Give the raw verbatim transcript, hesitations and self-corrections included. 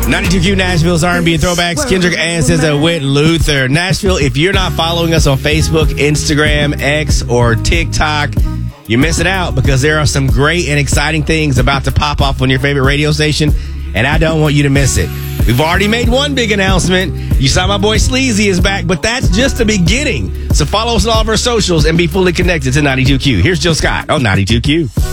ninety-two Q Nashville's R and B and throwbacks. Kendrick and S Z A with Luther. Nashville, if you're not following us on Facebook, Instagram, X, or TikTok, you're missing out because there are some great and exciting things about to pop off on your favorite radio station, and I don't want you to miss it. We've already made one big announcement. You saw my boy Sleazy is back, but that's just the beginning. So follow us on all of our socials and be fully connected to ninety-two Q. Here's Jill Scott on ninety-two Q.